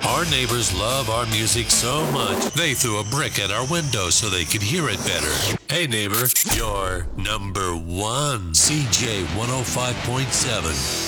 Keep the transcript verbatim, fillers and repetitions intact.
Our neighbors love our music so much, they threw a brick at our window so they could hear it better. Hey neighbor, you're number one. C J one oh five point seven.